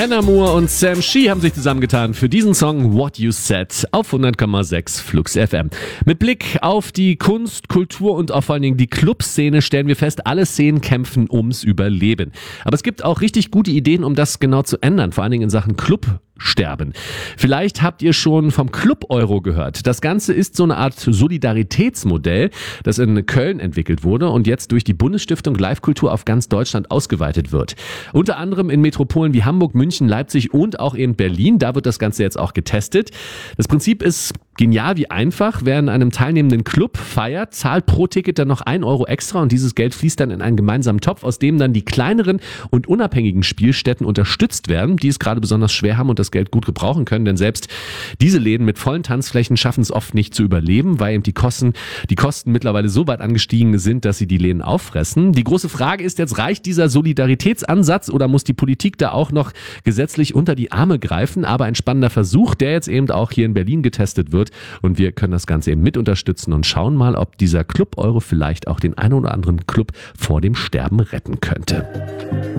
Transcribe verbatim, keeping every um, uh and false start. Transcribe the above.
Anna Moore und Sam Shee haben sich zusammengetan für diesen Song What You Said auf hundert Komma sechs Flux F M. Mit Blick auf die Kunst, Kultur und auch vor allen Dingen die Clubszene stellen wir fest, alle Szenen kämpfen ums Überleben. Aber es gibt auch richtig gute Ideen, um das genau zu ändern, vor allen Dingen in Sachen Club. Sterben. Vielleicht habt ihr schon vom Club Euro gehört. Das Ganze ist so eine Art Solidaritätsmodell, das in Köln entwickelt wurde und jetzt durch die Bundesstiftung Live-Kultur auf ganz Deutschland ausgeweitet wird. Unter anderem in Metropolen wie Hamburg, München, Leipzig und auch in Berlin. Da wird das Ganze jetzt auch getestet. Das Prinzip ist genial wie einfach. Wer in einem teilnehmenden Club feiert, zahlt pro Ticket dann noch ein Euro extra und dieses Geld fließt dann in einen gemeinsamen Topf, aus dem dann die kleineren und unabhängigen Spielstätten unterstützt werden, die es gerade besonders schwer haben und das Geld gut gebrauchen können, denn selbst diese Läden mit vollen Tanzflächen schaffen es oft nicht zu überleben, weil eben die Kosten, die Kosten mittlerweile so weit angestiegen sind, dass sie die Läden auffressen. Die große Frage ist jetzt, reicht dieser Solidaritätsansatz oder muss die Politik da auch noch gesetzlich unter die Arme greifen? Aber ein spannender Versuch, der jetzt eben auch hier in Berlin getestet wird und wir können das Ganze eben mit unterstützen und schauen mal, ob dieser Club Euro vielleicht auch den einen oder anderen Club vor dem Sterben retten könnte.